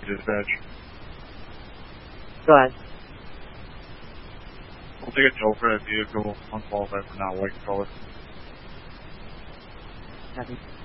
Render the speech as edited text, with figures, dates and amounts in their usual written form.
Dispatch. Go ahead. We'll take a tow for that vehicle, unqualified for not white color. Copy.